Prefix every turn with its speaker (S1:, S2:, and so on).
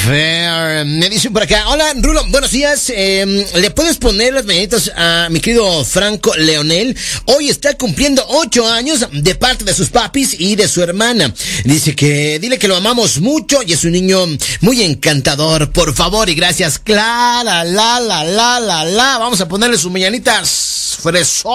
S1: Fair. Me dicen por acá, hola Rulo, buenos días. ¿Le puedes poner las mañanitas a mi querido Franco Leonel? Hoy está cumpliendo 8 años de parte de sus papis y de su hermana. Dice que dile que lo amamos mucho y es un niño muy encantador. Por favor y gracias. Vamos a ponerle sus mañanitas fresón.